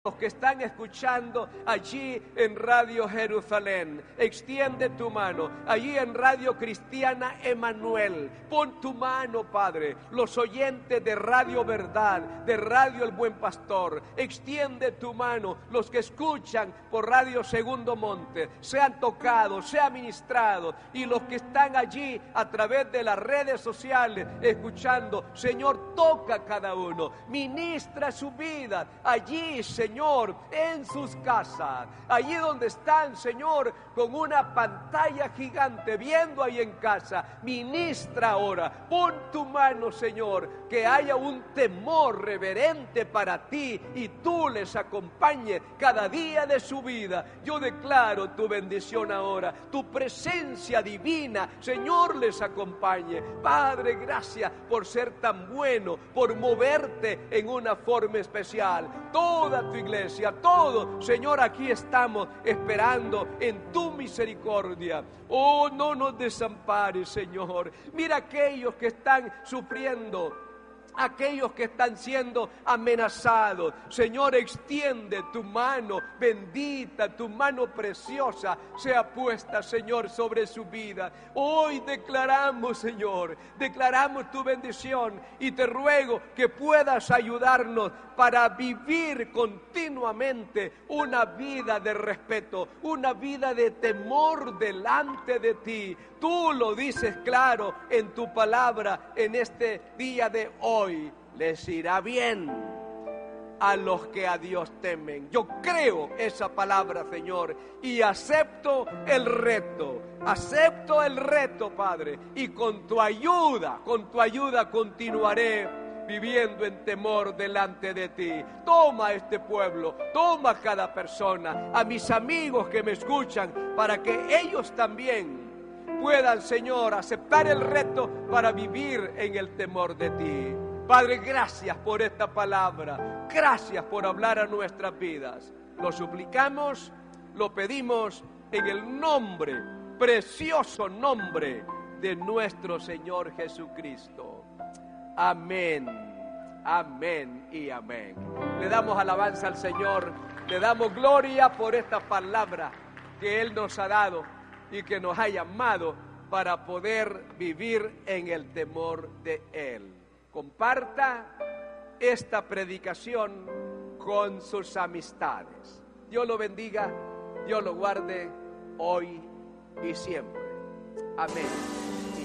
Los que están escuchando allí en Radio Jerusalén, extiende tu mano. Allí en Radio Cristiana Emanuel, pon tu mano, Padre. Los oyentes de Radio Verdad, de Radio El Buen Pastor, extiende tu mano. Los que escuchan por Radio Segundo Monte, sean tocados, sean ministrados. Y los que están allí a través de las redes sociales, escuchando, Señor, toca a cada uno. Ministra su vida allí, Señor, en sus casas, allí donde están, Señor, con una pantalla gigante, viendo ahí en casa, ministra ahora, pon tu mano, Señor, que haya un temor reverente para ti y tú les acompañes cada día de su vida. Yo declaro tu bendición ahora, tu presencia divina, Señor, les acompañe. Padre, gracias por ser tan bueno, por moverte en una forma especial. Toda tu iglesia, todo, Señor, aquí estamos esperando en tu misericordia. Oh, no nos desampares, Señor. Mira aquellos que están sufriendo, aquellos que están siendo amenazados. Señor, extiende tu mano bendita, tu mano preciosa sea puesta, Señor, sobre su vida. Hoy declaramos, Señor, declaramos tu bendición y te ruego que puedas ayudarnos para vivir continuamente una vida de respeto, una vida de temor delante de ti. Tú lo dices claro en tu palabra en este día de hoy. Les irá bien a los que a Dios temen. Yo creo esa palabra, Señor, y acepto el reto, Padre, y con tu ayuda continuaré viviendo en temor delante de ti. Toma a este pueblo, toma a cada persona, a mis amigos que me escuchan, para que ellos también puedan, Señor, aceptar el reto para vivir en el temor de ti. Padre, gracias por esta palabra, gracias por hablar a nuestras vidas. Lo suplicamos, lo pedimos en el nombre, precioso nombre de nuestro Señor Jesucristo. Amén, amén y amén. Le damos alabanza al Señor, le damos gloria por esta palabra que Él nos ha dado y que nos ha llamado para poder vivir en el temor de Él. Comparta esta predicación con sus amistades. Dios lo bendiga, Dios lo guarde hoy y siempre. Amén.